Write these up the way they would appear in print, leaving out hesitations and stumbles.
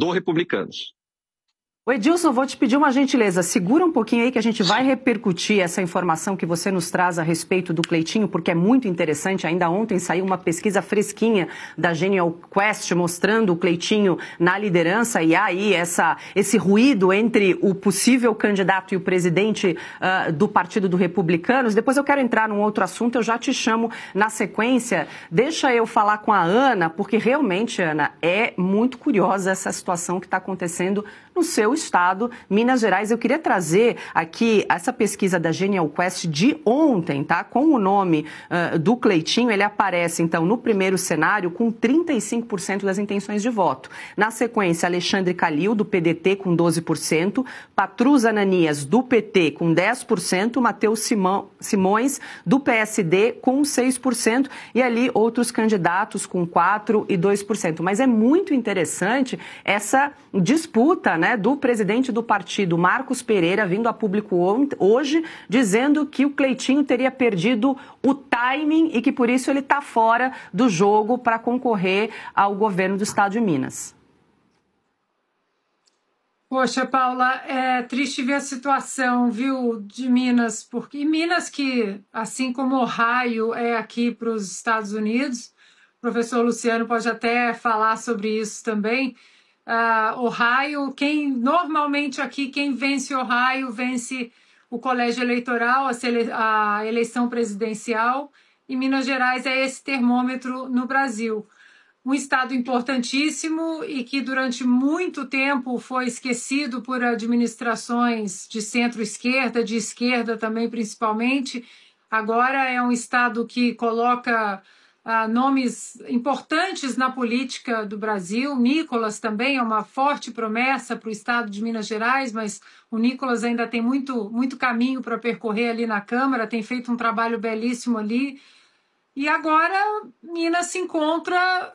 do Republicanos. O Edilson, vou te pedir uma gentileza, segura um pouquinho aí que a gente vai repercutir essa informação que você nos traz a respeito do Cleitinho, porque é muito interessante. Ainda ontem saiu uma pesquisa fresquinha da Genial Quest mostrando o Cleitinho na liderança e há aí esse ruído entre o possível candidato e o presidente do Partido do Republicanos. Depois eu quero entrar num outro assunto, eu já te chamo na sequência. Deixa eu falar com a Ana, porque realmente, Ana, é muito curiosa essa situação que está acontecendo no seu estado, Minas Gerais. Eu queria trazer aqui essa pesquisa da Genial Quest de ontem, tá? Com o nome do Cleitinho, ele aparece, então, no primeiro cenário com 35% das intenções de voto. Na sequência, Alexandre Calil, do PDT, com 12%, Patrus Ananias, do PT, com 10%, Matheus Simões, do PSD, com 6%, e ali outros candidatos com 4% e 2%. Mas é muito interessante essa disputa, né, do presidente do partido, Marcos Pereira, vindo a público hoje, dizendo que o Cleitinho teria perdido o timing e que por isso ele está fora do jogo para concorrer ao governo do estado de Minas. Poxa, Paula, é triste ver a situação, viu, de Minas, porque Minas que, assim como Ohio é aqui para os Estados Unidos, o professor Luciano pode até falar sobre isso também. Ohio, normalmente aqui quem vence Ohio vence o colégio eleitoral, a eleição presidencial, e Minas Gerais é esse termômetro no Brasil. Um estado importantíssimo e que durante muito tempo foi esquecido por administrações de centro-esquerda, de esquerda também principalmente. Agora é um estado que coloca nomes importantes na política do Brasil. Nicolas também é uma forte promessa para o estado de Minas Gerais, mas o Nicolas ainda tem muito caminho para percorrer ali na Câmara, tem feito um trabalho belíssimo ali. E agora Minas se encontra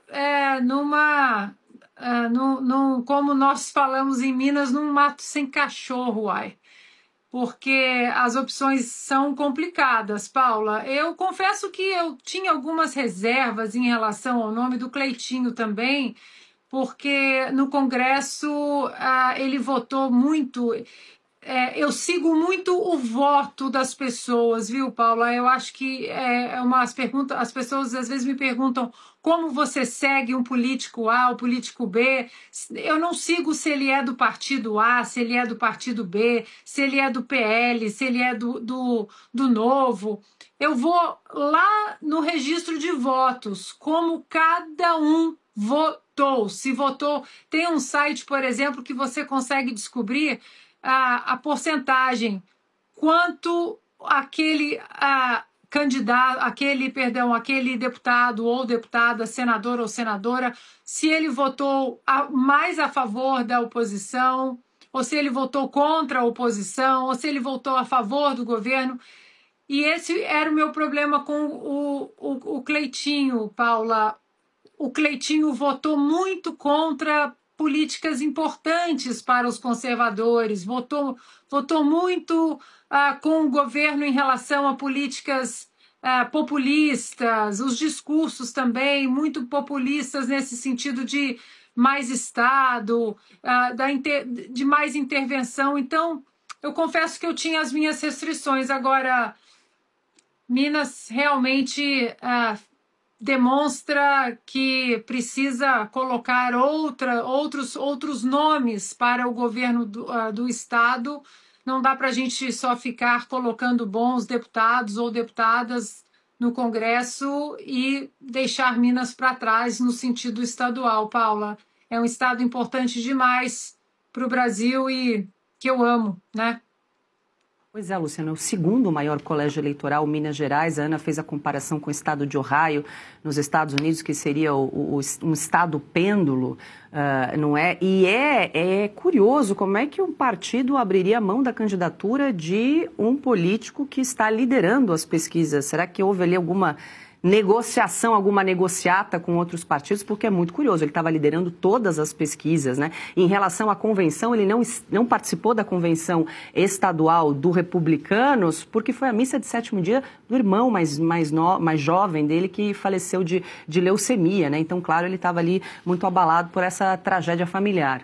como nós falamos em Minas, num mato sem cachorro, porque as opções são complicadas, Paula. Eu confesso que eu tinha algumas reservas em relação ao nome do Cleitinho também, porque no Congresso ele votou muito. Eu sigo muito o voto das pessoas, viu, Paula? Eu acho que as pessoas às vezes me perguntam como você segue um político A, um político B. Eu não sigo se ele é do partido A, se ele é do partido B, se ele é do PL, se ele é do Novo. Eu vou lá no registro de votos, como cada um votou. Se votou, tem um site, por exemplo, que você consegue descobrir a porcentagem, quanto aquele candidato, aquele deputado ou deputada, senador ou senadora, se ele votou mais a favor da oposição, ou se ele votou contra a oposição, ou se ele votou a favor do governo. E esse era o meu problema com o Cleitinho, Paula. O Cleitinho votou muito contra políticas importantes para os conservadores, votou muito com o governo em relação a políticas populistas, os discursos também muito populistas nesse sentido de mais Estado, de mais intervenção. Então, eu confesso que eu tinha as minhas restrições. Agora, Minas realmente demonstra que precisa colocar outros nomes para o governo do Estado. Não dá para a gente só ficar colocando bons deputados ou deputadas no Congresso e deixar Minas para trás no sentido estadual, Paula. É um estado importante demais para o Brasil e que eu amo, né? Pois é, Luciano, o segundo maior colégio eleitoral, Minas Gerais. A Ana fez a comparação com o estado de Ohio, nos Estados Unidos, que seria um estado pêndulo, não é? E é curioso como é que um partido abriria mão da candidatura de um político que está liderando as pesquisas. Será que houve ali alguma negociação, alguma negociata com outros partidos? Porque é muito curioso, ele estava liderando todas as pesquisas, né? Em relação à convenção, ele não participou da convenção estadual do Republicanos, porque foi a missa de sétimo dia do irmão mais jovem dele, que faleceu de leucemia, né? Então, claro, ele estava ali muito abalado por essa tragédia familiar.